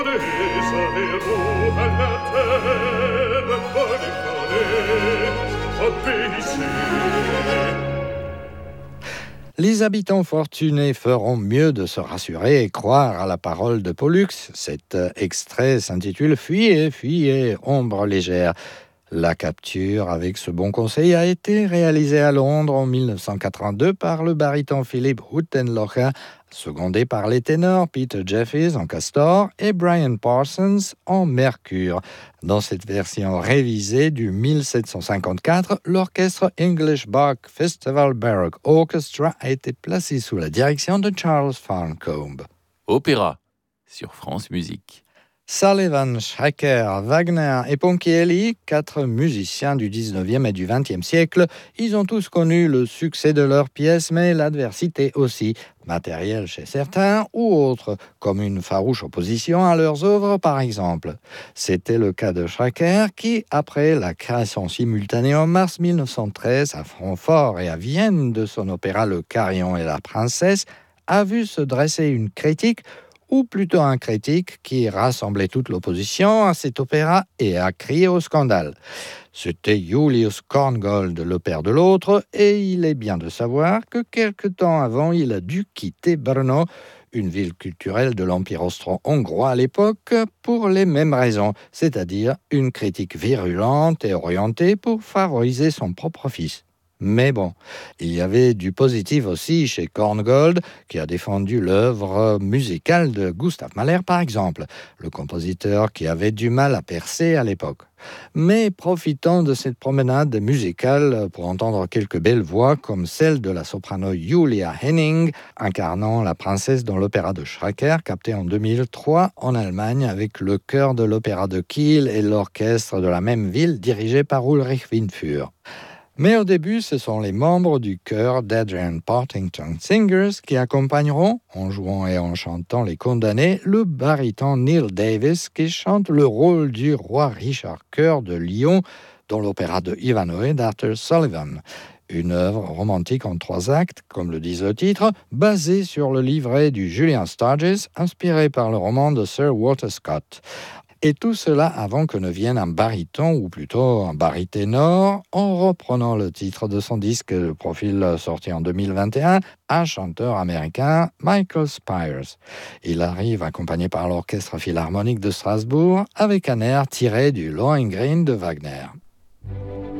Les habitants fortunés feront mieux de se rassurer et croire à la parole de Pollux. Cet extrait s'intitule « Fuyez, fuyez, ombre légère ». La capture avec ce bon conseil a été réalisée à Londres en 1982 par le baryton Philip Huttenlocher, secondé par les ténors Peter Jeffries en castor et Brian Parsons en mercure. Dans cette version révisée du 1754, l'orchestre English Bach Festival Baroque Orchestra a été placé sous la direction de Charles Farncombe. Opéra sur France Musique. Sullivan, Schreker, Wagner et Ponchielli, 4 musiciens du 19e et du 20e siècle, ils ont tous connu le succès de leurs pièces, mais l'adversité aussi, matérielle chez certains ou autres, comme une farouche opposition à leurs œuvres par exemple. C'était le cas de Schreker qui, après la création simultanée en mars 1913 à Francfort et à Vienne de son opéra Le Carillon et la Princesse, a vu se dresser une critique ou plutôt un critique qui rassemblait toute l'opposition à cet opéra et a crié au scandale. C'était Julius Korngold, le père de l'autre, et il est bien de savoir que quelque temps avant, il a dû quitter Brno, une ville culturelle de l'Empire austro-hongrois à l'époque, pour les mêmes raisons, c'est-à-dire une critique virulente et orientée pour favoriser son propre fils. Mais bon, il y avait du positif aussi chez Korngold, qui a défendu l'œuvre musicale de Gustav Mahler, par exemple, le compositeur qui avait du mal à percer à l'époque. Mais profitant de cette promenade musicale pour entendre quelques belles voix, comme celle de la soprano Julia Henning, incarnant la princesse dans l'opéra de Schreker, capté en 2003 en Allemagne avec le chœur de l'opéra de Kiel et l'orchestre de la même ville dirigé par Ulrich Windfuhr. Mais au début, ce sont les membres du chœur d'Adrian Partington Singers qui accompagneront, en jouant et en chantant les condamnés, le baryton Neil Davis qui chante le rôle du roi Richard Coeur de Lyon dans l'opéra de Ivanhoe d'Arthur Sullivan. Une œuvre romantique en 3 actes, comme le dit le titre, basée sur le livret du Julian Sturges, inspiré par le roman de Sir Walter Scott. Et tout cela avant que ne vienne un baryton, ou plutôt un baryténor, en reprenant le titre de son disque de profil sorti en 2021, un chanteur américain, Michael Spires. Il arrive accompagné par l'Orchestre Philharmonique de Strasbourg avec un air tiré du Lohengrin de Wagner.